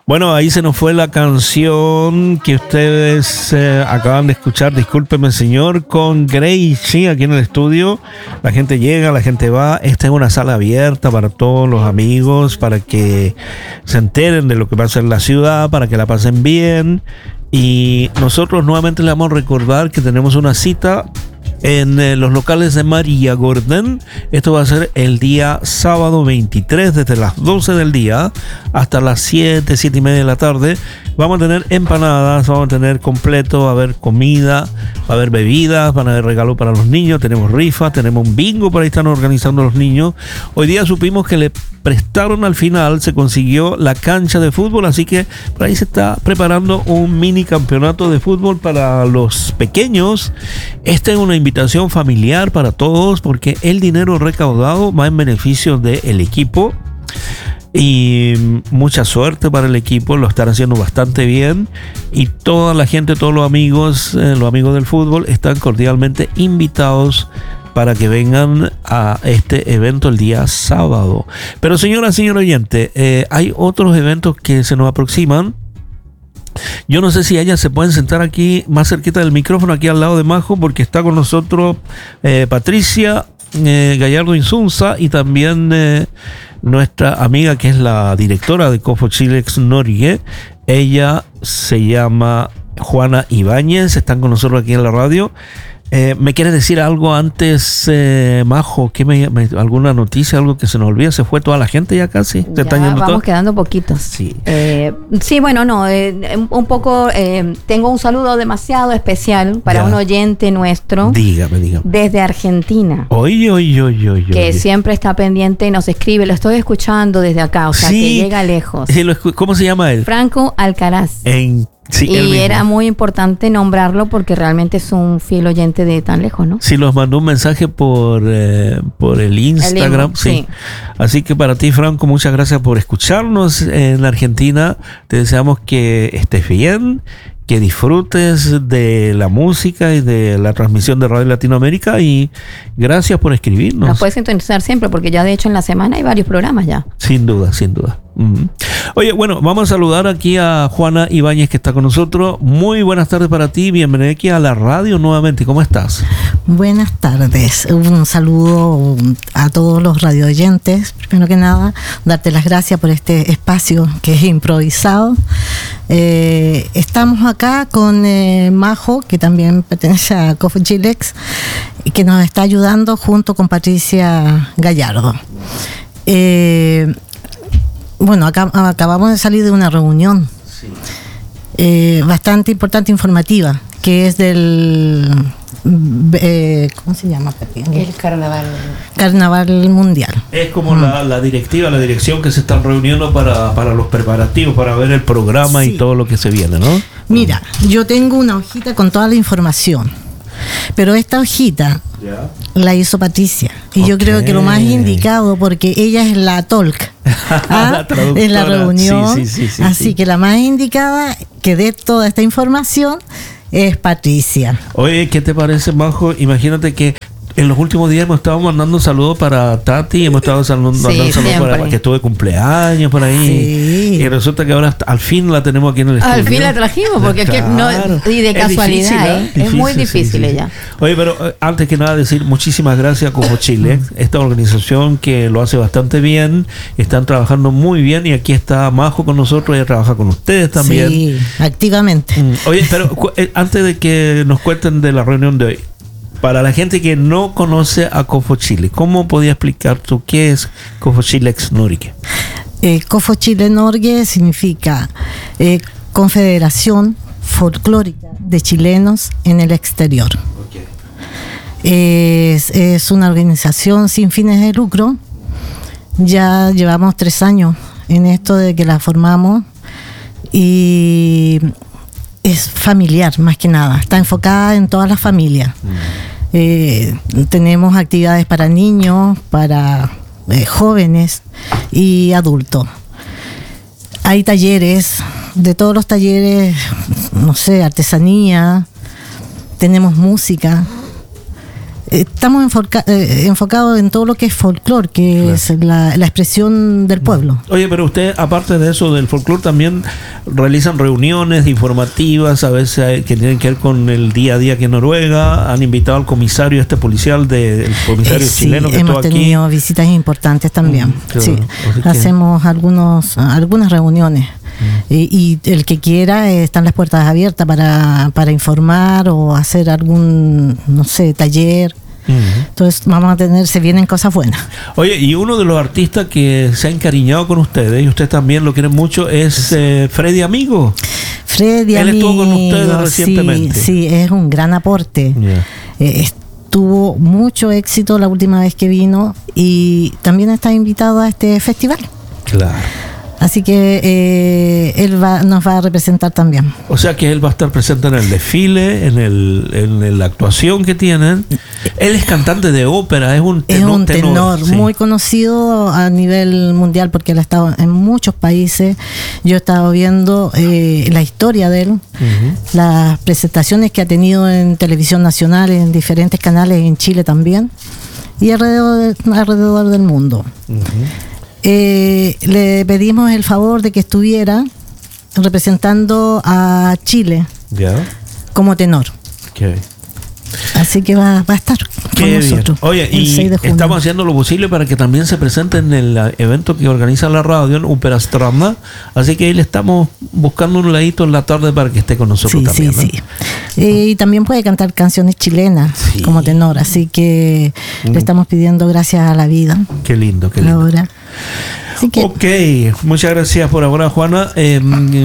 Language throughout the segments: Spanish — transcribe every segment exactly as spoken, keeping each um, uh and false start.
Bueno, ahí se nos fue la canción que ustedes eh, acaban de escuchar, discúlpeme señor, con Gracie aquí en el estudio. La gente llega, la gente va. Esta es una sala abierta para todos los amigos, para que se enteren de lo que pasa en la ciudad, para que la pasen bien. Y nosotros nuevamente le vamos a recordar que tenemos una cita en eh, los locales de María Gordon. Esto va a ser el día sábado veintitrés, desde las doce del día hasta las siete, siete y media de la tarde. Vamos a tener empanadas, vamos a tener completo, va a haber comida, va a haber bebidas, van a haber regalos para los niños, tenemos rifas, tenemos un bingo, por ahí están organizando los niños. Hoy día supimos que le prestaron al final, se consiguió la cancha de fútbol, así que por ahí se está preparando un mini campeonato de fútbol para los pequeños. Esta es una invitación familiar para todos porque el dinero recaudado va en beneficio del equipo. Y mucha suerte para el equipo, lo están haciendo bastante bien y toda la gente, todos los amigos, eh, los amigos del fútbol están cordialmente invitados para que vengan a este evento el día sábado. Pero señora, señor oyente, eh, hay otros eventos que se nos aproximan. Yo no sé si ellas se pueden sentar aquí más cerquita del micrófono, aquí al lado de Majo, porque está con nosotros eh, Patricia eh, Gallardo Insunza y también eh, nuestra amiga que es la directora de Cofochilex Norge. Ella se llama Juana Ibáñez, están con nosotros aquí en la radio. Eh, ¿Me quieres decir algo antes, eh, Majo? ¿Qué me, me, ¿Alguna noticia, algo que se nos olvida? ¿Se fue toda la gente ya casi? ¿Se están yendo vamos todo? Quedando poquitos. Sí, eh, sí bueno, no, eh, un poco, eh, tengo un saludo demasiado especial para ya. un oyente nuestro. Dígame, dígame. Desde Argentina. Oye, oye, oye, oye. Que oye. siempre está pendiente y nos escribe, lo estoy escuchando desde acá, o sea, sí, que llega lejos. Sí, lo escu- ¿Cómo se llama él? Franco Alcaraz. En Sí, y era muy importante nombrarlo porque realmente es un fiel oyente de tan lejos, ¿no? Sí, nos mandó un mensaje por, eh, por el Instagram. El sí. sí. Así que para ti, Franco, muchas gracias por escucharnos en Argentina. Te deseamos que estés bien, que disfrutes de la música y de la transmisión de Radio Latinoamérica y gracias por escribirnos. Nos puedes sintonizar siempre porque ya de hecho en la semana hay varios programas ya. Sin duda, sin duda. Uh-huh. Oye, bueno, vamos a saludar aquí a Juana Ibáñez que está con nosotros. Muy buenas tardes para ti, bienvenida aquí a la radio nuevamente. ¿Cómo estás? Buenas tardes, un saludo a todos los radio oyentes. Primero que nada, darte las gracias por este espacio que es improvisado. Eh, estamos acá con eh, Majo, que también pertenece a Cofochilex, que nos está ayudando junto con Patricia Gallardo. Eh, bueno, acá, acabamos de salir de una reunión sí. eh, bastante importante, informativa, que es del... Eh, ¿cómo se llama? El carnaval carnaval mundial. Es como mm. la, la directiva, la dirección que se están reuniendo para, para los preparativos, para ver el programa sí. y todo lo que se viene, ¿no? Mira, yo tengo una hojita con toda la información, pero esta hojita yeah. la hizo Patricia y okay. yo creo que lo más indicado, porque ella es la talk ¿ah? la en la reunión, sí, sí, sí, sí, así sí. que la más indicada que dé toda esta información es Patricia. Oye, ¿qué te parece, Majo? Imagínate que en los últimos días hemos estado mandando saludos para Tati, hemos estado saludando, sí, mandando saludos para, para que estuvo de cumpleaños por ahí. Sí. Y resulta que ahora al fin la tenemos aquí en el estudio. Al fin la trajimos, porque claro. es que no, y de casualidad, difícil, ¿eh? Difícil, es muy difícil sí, sí, ella. Sí. Oye, pero antes que nada decir muchísimas gracias a Cofochilex, esta organización que lo hace bastante bien, están trabajando muy bien y aquí está Majo con nosotros, ella trabaja con ustedes también. Sí, activamente. Oye, pero antes de que nos cuenten de la reunión de hoy, para la gente que no conoce a Cofochilex, ¿cómo podía explicar tú qué es Cofochilex Norge? Eh, Cofochilex Norge significa eh, Confederación Folclórica de Chilenos en el Exterior. Okay. Es, es una organización sin fines de lucro. Ya llevamos tres años en esto de que la formamos y es familiar más que nada, está enfocada en todas las familias. Mm. Eh, tenemos actividades para niños, para eh, jóvenes y adultos. Hay talleres, de todos los talleres, no sé, artesanía, tenemos música, Estamos enfoca- eh, enfocados en todo lo que es folclore, que claro. es la, la expresión del pueblo. Oye, pero usted, aparte de eso, del folclore, también realizan reuniones informativas, a veces que tienen que ver con el día a día aquí en Noruega. Han invitado al comisario este policial, del de, comisario eh, sí, chileno que hemos estuvo tenido aquí. Visitas importantes también. Mm, sí. que... Hacemos algunos, algunas reuniones. Mm. Y, y el que quiera, eh, están las puertas abiertas para, para informar o hacer algún, no sé, taller. Uh-huh. Entonces vamos a tener, se vienen cosas buenas. Oye, y uno de los artistas que se ha encariñado con ustedes, y usted también lo quiere mucho, es eh, Freddy Amigo. Freddy Él Amigo, estuvo con ustedes sí, recientemente. Sí, es un gran aporte. Yeah. Eh, tuvo mucho éxito la última vez que vino y también está invitado a este festival. Claro. Así que eh, él va, nos va a representar también. O sea que él va a estar presente en el desfile, en, el, en la actuación que tienen. Él es cantante de ópera, es un tenor. Es un tenor, tenor sí. muy conocido a nivel mundial porque él ha estado en muchos países. Yo he estado viendo eh, la historia de él, uh-huh. las presentaciones que ha tenido en televisión nacional, en diferentes canales, en Chile también, y alrededor, alrededor del mundo. Uh-huh. Eh, le pedimos el favor de que estuviera representando a Chile yeah. como tenor. Okay. Así que va, va a estar Qué con nosotros. Oye, y estamos haciendo lo posible para que también se presente en el evento que organiza la radio en Uperastranda. Así que ahí le estamos buscando un ladito en la tarde para que esté con nosotros sí, también. Sí, ¿no? sí. Eh, y también puede cantar canciones chilenas sí. como tenor. Así que mm. le estamos pidiendo gracias a la vida. Qué lindo, qué lindo. Ahora. Así que, ok, muchas gracias por ahora, Juana. Eh,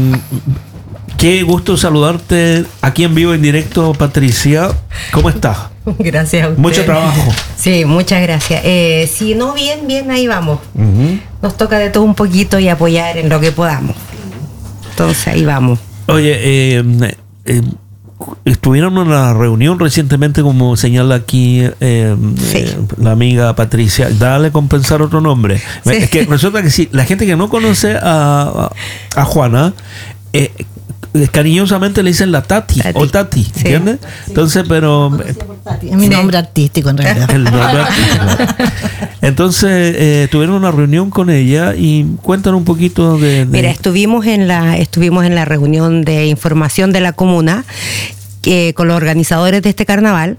Qué gusto saludarte aquí en vivo, en directo, Patricia. ¿Cómo estás? Gracias a usted. Mucho trabajo. Sí, muchas gracias. Eh, si no, bien, bien, ahí vamos. Uh-huh. Nos toca de todo un poquito y apoyar en lo que podamos. Entonces, ahí vamos. Oye, eh, eh, estuvieron en una reunión recientemente, como señala aquí eh, sí. eh, la amiga Patricia. Dale compensar otro nombre. Sí. Es que resulta que sí, la gente que no conoce a, a, a Juana... Eh, cariñosamente le dicen la Tati, Tati. o Tati, sí. ¿entiendes? Sí. Entonces, pero... Es mi nombre sí. artístico en realidad. El nombre artístico. Entonces, eh, tuvieron una reunión con ella y cuéntanos un poquito de, de... Mira, estuvimos en la estuvimos en la reunión de información de la comuna eh, con los organizadores de este carnaval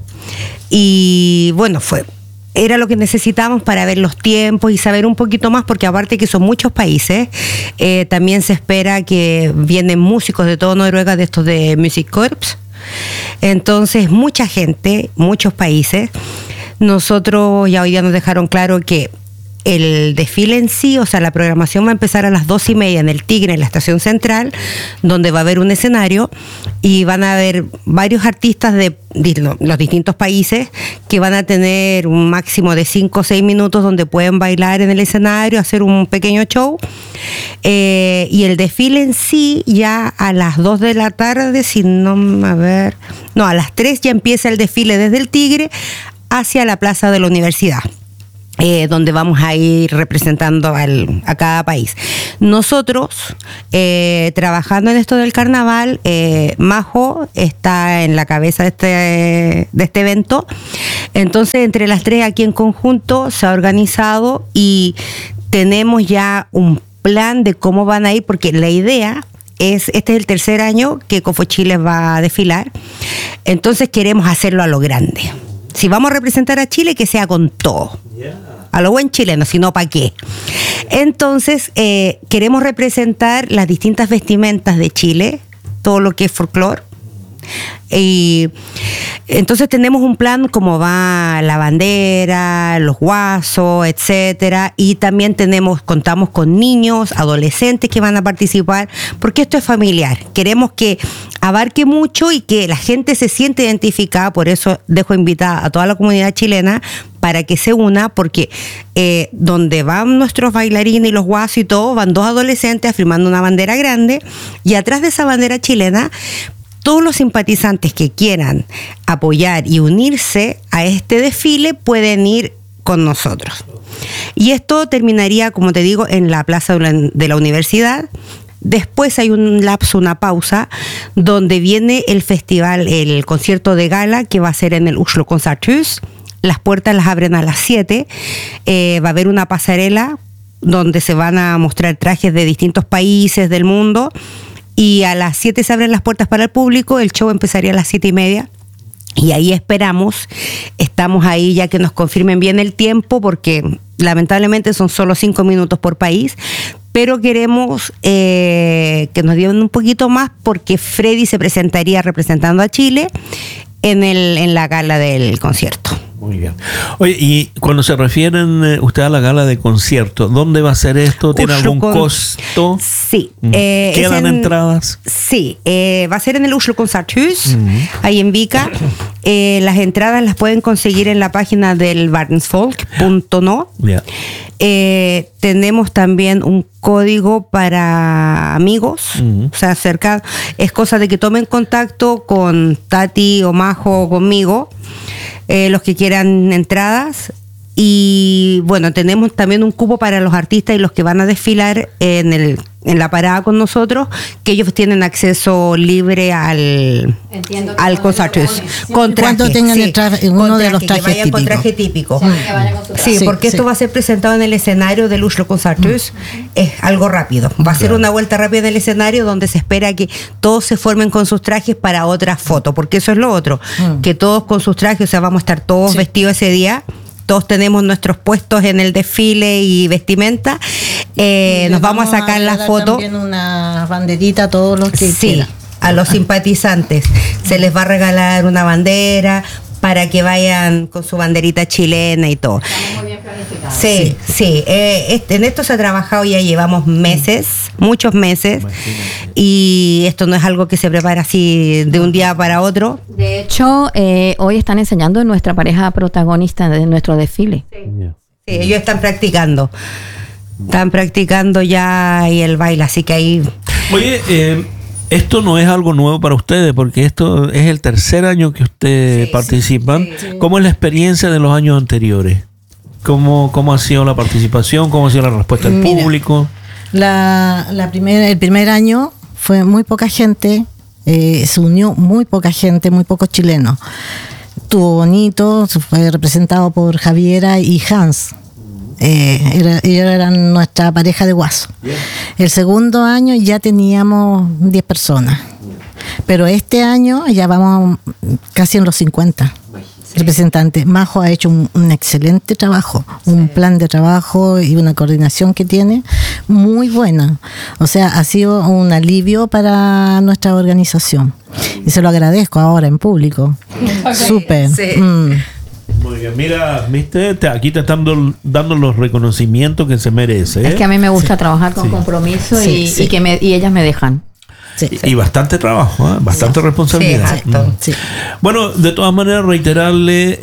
y bueno, fue... Era lo que necesitábamos para ver los tiempos y saber un poquito más, porque aparte que son muchos países, eh, también se espera que vienen músicos de todo Noruega, de estos de Music Corps. Entonces, mucha gente, muchos países. Nosotros ya hoy día nos dejaron claro que el desfile en sí, o sea, la programación va a empezar a las dos y media en el Tigre, en la estación central, donde va a haber un escenario y van a haber varios artistas de, de los distintos países que van a tener un máximo de cinco o seis minutos donde pueden bailar en el escenario, hacer un pequeño show. Eh, y el desfile en sí ya a las dos de la tarde, si no, a ver, no, a las tres ya empieza el desfile desde el Tigre hacia la plaza de la universidad. Eh, donde vamos a ir representando al, a cada país. Nosotros, eh, trabajando en esto del carnaval, eh, Majo está en la cabeza de este, de este evento. Entonces, entre las tres aquí en conjunto se ha organizado y tenemos ya un plan de cómo van a ir, porque la idea es, este es el tercer año que Cofochiles va a desfilar, entonces queremos hacerlo a lo grande. Si vamos a representar a Chile, que sea con todo. Yeah. A lo buen chileno, si no, ¿para qué? Entonces, eh, queremos representar las distintas vestimentas de Chile, todo lo que es folclore. Y entonces tenemos un plan como va la bandera, los guasos, etcétera, y también tenemos, contamos con niños, adolescentes que van a participar, porque esto es familiar. Queremos que abarque mucho y que la gente se sienta identificada, por eso dejo invitada a toda la comunidad chilena para que se una, porque eh, donde van nuestros bailarines y los guasos y todo, van dos adolescentes afirmando una bandera grande, y atrás de esa bandera chilena todos los simpatizantes que quieran apoyar y unirse a este desfile pueden ir con nosotros. Y esto terminaría, como te digo, en la plaza de la universidad. Después hay un lapso, una pausa, donde viene el festival, el concierto de gala, que va a ser en el Oslo Concerthus, las puertas las abren a las siete, eh, va a haber una pasarela donde se van a mostrar trajes de distintos países del mundo, y a las siete se abren las puertas para el público. El show empezaría a las siete y media. Y ahí esperamos, estamos ahí ya que nos confirmen bien el tiempo, porque lamentablemente son solo cinco minutos por país, pero queremos eh, que nos digan un poquito más, porque Freddy se presentaría representando a Chile en, el, en la gala del concierto. Muy bien. Oye, y cuando se refieren eh, usted a la gala de concierto, ¿dónde va a ser esto? ¿Tiene algún Con... costo? Sí. Mm. Eh, ¿Quedan en... entradas? Sí, eh, va a ser en el Oslo Concerthus, mm. ahí en Vica. Eh, las entradas las pueden conseguir en la página del Varnsfolk punto no. Yeah. Eh, tenemos también un código para amigos, mm. o sea, cerca, es cosa de que tomen contacto con Tati o Majo o conmigo, eh, los que quieran entradas. Y bueno, tenemos también un cupo para los artistas y los que van a desfilar en el en la parada con nosotros, que ellos tienen acceso libre al al concierto. Con traje, cuando tengan sí, el traje, uno con de traje, los trajes que vayan típicos. Con traje típico. Sí, sí, sí porque sí. Esto va a ser presentado en el escenario del Oslo Concerthus. Mm. Es algo rápido. Va a ser claro. una vuelta rápida en el escenario donde se espera que todos se formen con sus trajes para otra foto, porque eso es lo otro, mm. que todos con sus trajes, o sea, vamos a estar todos sí. vestidos ese día. Todos tenemos nuestros puestos en el desfile y vestimenta. Eh, nos vamos, vamos a sacar la foto. También una banderita a todos los que sí, quieran. A los simpatizantes. Se les va a regalar una bandera para que vayan con su banderita chilena y todo. Estamos muy bien planificados. Sí, sí. sí. Eh, este, en esto se ha trabajado, ya llevamos meses, muchos meses. Imagínate. Y esto no es algo que se prepara así de un día para otro. De hecho, eh, hoy están enseñando nuestra pareja protagonista de nuestro desfile. Sí, sí, ellos están practicando. Están practicando ya y el baile, así que ahí... Oye, eh... esto no es algo nuevo para ustedes, porque esto es el tercer año que ustedes sí, participan. Sí, sí. ¿Cómo es la experiencia de los años anteriores? ¿Cómo, cómo ha sido la participación? ¿Cómo ha sido la respuesta del Mira, público? La, la primer, el primer año fue muy poca gente, eh, se unió muy poca gente, muy pocos chilenos. Estuvo bonito, fue representado por Javiera y Hans. Eh, era, ellos eran nuestra pareja de guaso. Yeah. El segundo año ya teníamos diez personas, pero este año ya vamos casi en los cincuenta sí. representantes. Majo ha hecho un, un excelente trabajo, sí. un plan de trabajo y una coordinación que tiene muy buena. O sea, ha sido un alivio para nuestra organización y se lo agradezco ahora en público. Súper. Sí. Mm. Muy bien, mira, viste, te, aquí te están do, dando los reconocimientos que se merece. ¿eh? Es que a mí me gusta sí. trabajar con sí. compromiso sí, y, sí. y que me, y ellas me dejan. Sí, y, sí. y bastante trabajo, ¿eh? bastante sí. responsabilidad. Sí, mm. sí. Bueno, de todas maneras, reiterarle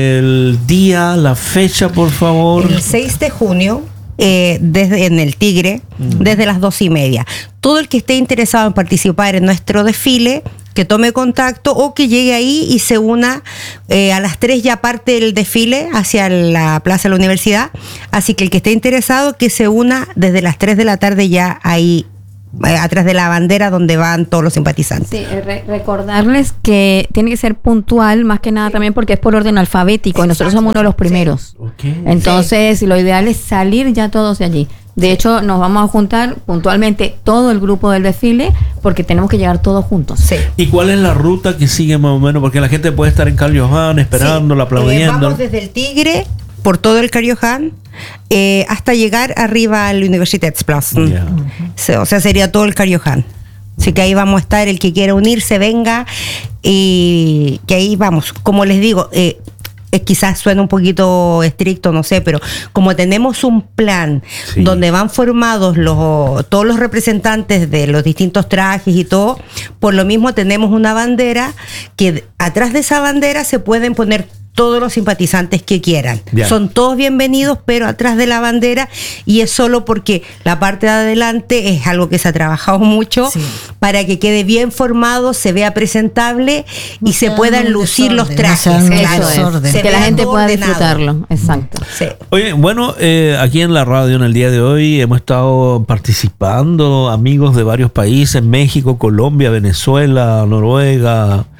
el día, la fecha, por favor. El seis de junio. Eh, desde en el Tigre, mm. desde las dos y media. Todo el que esté interesado en participar en nuestro desfile, que tome contacto o que llegue ahí y se una eh, a las tres ya parte el desfile hacia la Plaza de la Universidad. Así que el que esté interesado, que se una desde las tres de la tarde ya ahí eh, atrás de la bandera donde van todos los simpatizantes. Sí, re- recordarles que tiene que ser puntual, más que nada sí. también porque es por orden alfabético. Exacto. Y nosotros somos uno de los primeros. Sí. Okay. Entonces, sí. lo ideal es salir ya todos de allí. De hecho, nos vamos a juntar puntualmente todo el grupo del desfile porque tenemos que llegar todos juntos. Sí. ¿Y cuál es la ruta que sigue más o menos? Porque la gente puede estar en Carl Johan esperándolo, sí. aplaudiendo. Eh, vamos desde el Tigre, por todo el Carl Johan, eh, hasta llegar arriba al Universitätsplatz. Yeah. Sí, o sea, sería todo el Carl Johan. Así que ahí vamos a estar, el que quiera unirse, venga. Y que ahí vamos, como les digo... Eh, Eh, quizás suena un poquito estricto, no sé, pero como tenemos un plan sí. donde van formados los, todos los representantes de los distintos trajes y todo, por lo mismo tenemos una bandera que atrás de esa bandera se pueden poner todos los simpatizantes que quieran. Yeah. Son todos bienvenidos, pero atrás de la bandera, y es solo porque la parte de adelante es algo que se ha trabajado mucho sí. para que quede bien formado, se vea presentable no y se puedan lucir desorden, los trajes. No claro, es, que la gente pueda ordenado. disfrutarlo. Exacto. Sí. Oye, bueno, eh, aquí en la radio en el día de hoy hemos estado participando amigos de varios países, México, Colombia, Venezuela, Noruega,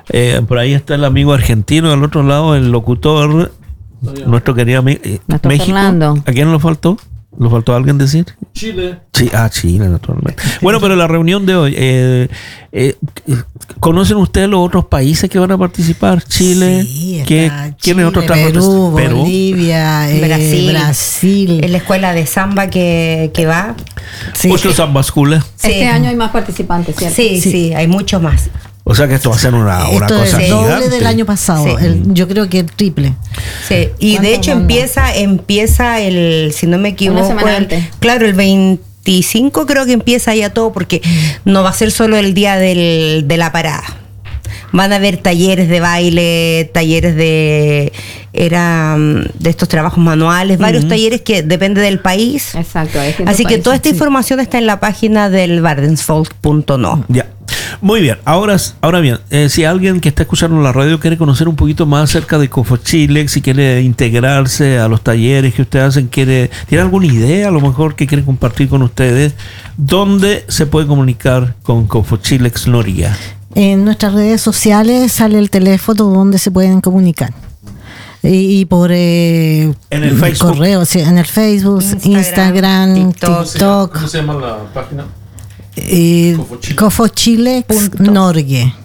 Eh, por ahí está el amigo argentino, al otro lado el locutor, nuestro querido amigo eh, Nuestro México. Fernando. ¿A quién nos faltó? ¿Nos faltó alguien decir? Chile. Sí, ah, Chile, naturalmente. Bueno, pero la reunión de hoy, eh, eh, ¿conocen ustedes los otros países que van a participar? Chile, Sí, está ¿qué, Chile, ¿quiénes otros están? Perú, Perú. Bolivia, eh, Brasil. Brasil. En la escuela de samba que, que va. Sí. Muchos Samba School. Sí. Este año hay más participantes, ¿cierto? Sí, sí, Sí. hay muchos más. O sea que esto va a ser una, una Esto cosa es el doble gigante. del año pasado. Sí. El- yo creo que el triple. Sí, y de ¿Cuántos hecho van? empieza, empieza el, si no me equivoco, semana el- antes. claro, el veinticinco creo que empieza ya todo, porque no va a ser solo el día del, de la parada. Van a haber talleres de baile, talleres de era mm, de estos trabajos manuales, varios talleres que depende del país. Exacto. hay distintos Así que países. toda esta información está en la página del Bardensfolk punto no. Ya. Muy bien. Ahora, ahora bien, eh, si alguien que está escuchando la radio quiere conocer un poquito más acerca de Cofo Chile, si quiere integrarse a los talleres que ustedes hacen, quiere, tiene alguna idea a lo mejor que quiere compartir con ustedes, ¿dónde se puede comunicar con Cofo Chile Noria? En nuestras redes sociales sale el teléfono donde se pueden comunicar. Y, y por eh, En el Facebook. correo, sí, en el Facebook, Instagram, Instagram, TikTok. TikTok, ¿Cómo se llama la página? eh, Cofo Chile. Cofo Chile Norgue.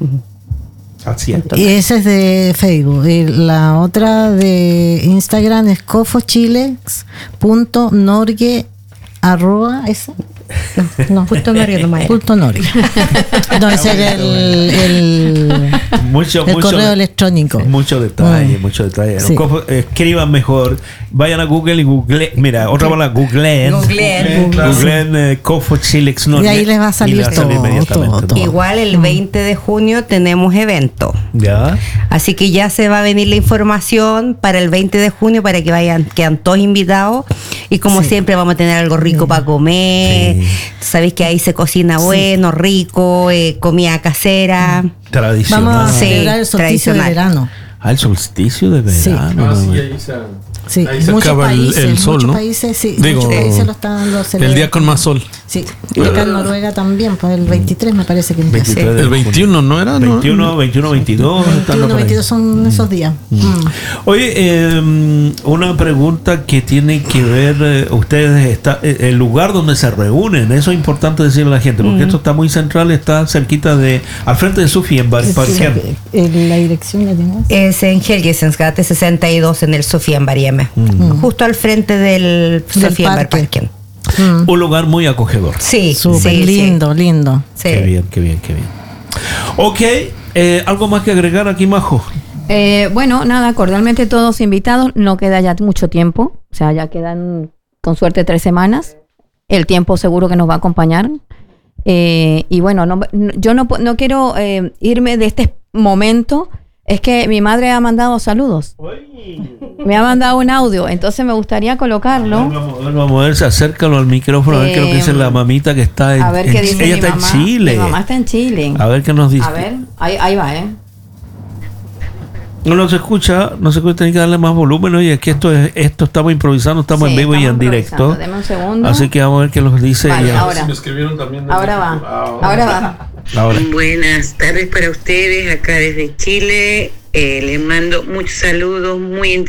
Así es. Y esa es de Facebook. Y la otra de Instagram es cofochilex.norgue arroba esa. No, Punto Norgue nomás era. punto Norgue. No, ese era el, el, Mucho, el mucho, correo electrónico. mucho detalle, Mm. mucho detalle. Sí. Cofo- escriban mejor, vayan a Google y Google, mira, otra palabra, googleen. Googleen. Googleen eh, Cofo Chile Noria. Y ahí les va a salir y les todo, inmediatamente. todo, todo. Igual el veinte de junio tenemos evento. Ya. Así que ya se va a venir la información para el veinte de junio para que vayan, quedan todos invitados. Y como Sí. siempre vamos a tener algo rico para comer. Sí. Sabéis que ahí se cocina bueno, rico, eh, comida casera. Tradicional. Vamos a Sí, celebrar el solsticio de tradicional. verano. Ah, el solsticio de Sí. verano. Ah, no, sí, no. ahí se, Sí, ahí se muchos acaba el, países, el sol, muchos ¿no? países, sí, Digo, muchos países lo están lo el celebran. día con más sol. Sí, y acá en Noruega también, pues el veintitrés me parece que empieza. veintitrés de El junio. veintiuno, ¿no era? ¿No? veintiuno, veintiuno, veintidós. están veintiuno, por ahí. veintidós son esos días. Mm. Oye, eh, una pregunta que tiene que ver, eh, ustedes, está, eh, el lugar donde se reúnen, eso es importante decirle a la gente, porque esto está muy central, está cerquita de, al frente de Sofía, en Bar- Parquén. Eh, La dirección la tenemos. Es en Helgesensgate sesenta y dos en el Sofía en Barieme. Justo al frente del Sofía en parque. Barparken. Mm. Un lugar muy acogedor. Sí, Súper sí, lindo, lindo. Sí. Qué bien, qué bien, qué bien. Ok, eh, ¿algo más que agregar aquí, Majo? Eh, bueno, nada, cordialmente todos invitados. No queda ya mucho tiempo. O sea, ya quedan con suerte tres semanas. El tiempo seguro que nos va a acompañar. Eh, y bueno, no, no- yo no, pu- no quiero eh, irme de este momento. Es que mi madre ha mandado saludos. Me ha mandado un audio. Entonces me gustaría colocarlo. Vamos, vamos a ver, se acércalo al micrófono, a ver qué es lo que dice Eh, la mamita que está en, A ver en- qué dice ella mi está mamá. en Chile. Mi mamá está en Chile. A ver qué nos dice. A ver, ahí, ahí va, ¿eh? No nos escucha, no se escucha, tiene que darle más volumen. Oye, es que esto es, esto estamos improvisando, estamos Sí, en vivo y estamos en directo. improvisando. Deme un segundo. Así que vamos a ver qué nos dice Vale, ella. ahora. Si me escribieron también. Ahora va. Ahora va. Ahora. Buenas tardes para ustedes acá desde Chile. Eh, les mando muchos saludos muy